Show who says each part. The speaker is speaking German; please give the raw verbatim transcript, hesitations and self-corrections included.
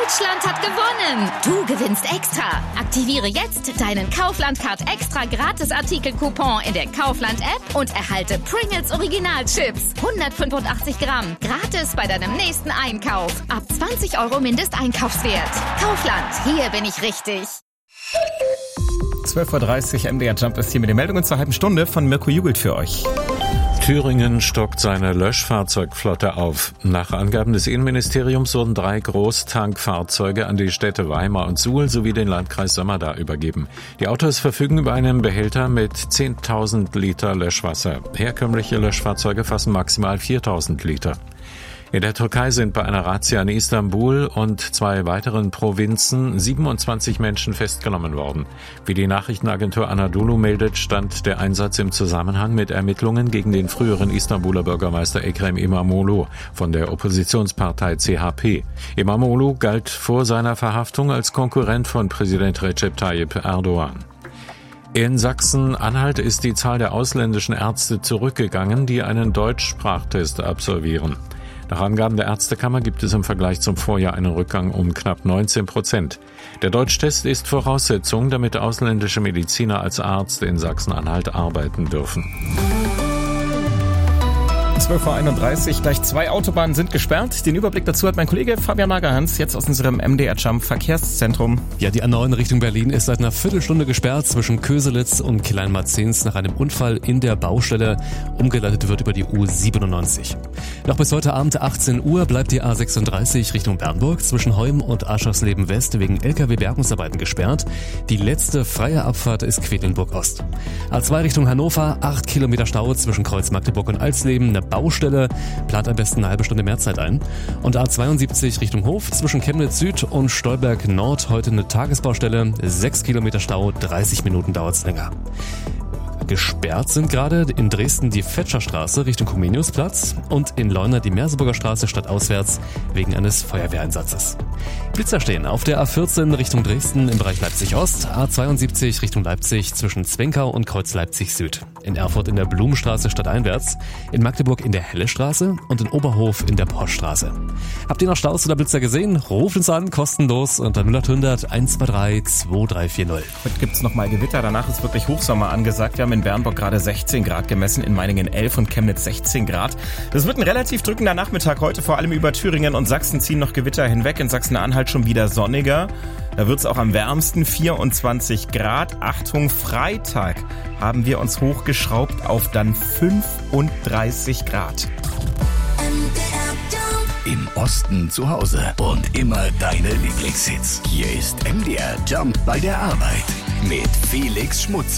Speaker 1: Deutschland hat gewonnen! Du gewinnst extra! Aktiviere jetzt deinen Kaufland-Card extra Gratis-Artikel-Coupon in der Kaufland-App und erhalte Pringles Original-Chips. hundertfünfundachtzig Gramm. Gratis bei deinem nächsten Einkauf. Ab zwanzig Euro Mindesteinkaufswert. Kaufland, hier bin ich richtig.
Speaker 2: zwölf Uhr dreißig, M D R Jump ist hier mit den Meldungen zur halben Stunde von Mirko Jugelt für euch.
Speaker 3: Thüringen stockt seine Löschfahrzeugflotte auf. Nach Angaben des Innenministeriums wurden drei Großtankfahrzeuge an die Städte Weimar und Suhl sowie den Landkreis Sömmerda übergeben. Die Autos verfügen über einen Behälter mit zehntausend Liter Löschwasser. Herkömmliche Löschfahrzeuge fassen maximal viertausend Liter. In der Türkei sind bei einer Razzia in Istanbul und zwei weiteren Provinzen siebenundzwanzig Menschen festgenommen worden. Wie die Nachrichtenagentur Anadolu meldet, stand der Einsatz im Zusammenhang mit Ermittlungen gegen den früheren Istanbuler Bürgermeister Ekrem İmamoğlu von der Oppositionspartei C H P. İmamoğlu galt vor seiner Verhaftung als Konkurrent von Präsident Recep Tayyip Erdogan. In Sachsen-Anhalt ist die Zahl der ausländischen Ärzte zurückgegangen, die einen Deutschsprachtest absolvieren. Nach Angaben der Ärztekammer gibt es im Vergleich zum Vorjahr einen Rückgang um knapp neunzehn Prozent. Der Deutschtest ist Voraussetzung, damit ausländische Mediziner als Arzt in Sachsen-Anhalt arbeiten dürfen.
Speaker 2: zwölf Uhr einunddreißig, gleich zwei Autobahnen sind gesperrt. Den Überblick dazu hat mein Kollege Fabian Magerhans jetzt aus unserem M D R Jump Verkehrszentrum.
Speaker 4: Ja, die A neun Richtung Berlin ist seit einer Viertelstunde gesperrt zwischen Köselitz und Kleinmarzens nach einem Unfall in der Baustelle. Umgeleitet wird über die U siebenundneunzig. Noch bis heute Abend achtzehn Uhr bleibt die A sechsunddreißig Richtung Bernburg zwischen Heum und Aschersleben West wegen L K W-Bergungsarbeiten gesperrt. Die letzte freie Abfahrt ist Quedlinburg Ost. A zwei Richtung Hannover, acht Kilometer Stau zwischen Kreuz Magdeburg und Alsleben. Eine Baustelle, plant am besten eine halbe Stunde mehr Zeit ein. Und A zweiundsiebzig Richtung Hof zwischen Chemnitz Süd und Stolberg Nord heute eine Tagesbaustelle. sechs Kilometer Stau, dreißig Minuten dauert's länger. Gesperrt sind gerade in Dresden die Fetscherstraße Richtung Comeniusplatz und in Leuna die Merseburger Straße stadtauswärts wegen eines Feuerwehreinsatzes. Blitzer stehen auf der A vierzehn Richtung Dresden im Bereich Leipzig-Ost, A zweiundsiebzig Richtung Leipzig zwischen Zwenkau und Kreuz Leipzig-Süd. In Erfurt in der Blumenstraße stadteinwärts, in Magdeburg in der Hellestraße und in Oberhof in der Poststraße. Habt ihr noch Staus oder Blitzer gesehen? Ruft uns an, kostenlos unter null acht hundert eins zwei drei zwei drei vier null.
Speaker 2: Heute gibt's nochmal Gewitter, danach ist wirklich Hochsommer angesagt. Wir haben in Bernburg gerade sechzehn Grad gemessen, in Meiningen elf und Chemnitz sechzehn Grad. Das wird ein relativ drückender Nachmittag heute, vor allem über Thüringen und Sachsen ziehen noch Gewitter hinweg. In Sachsen-Anhalt schon wieder sonniger. Da wird's auch am wärmsten, vierundzwanzig Grad. Achtung, Freitag haben wir uns hochgeschraubt auf dann fünfunddreißig Grad.
Speaker 5: Im Osten zu Hause und immer deine Lieblingshits. Hier ist M D R Jump bei der Arbeit mit Felix Schmutzer.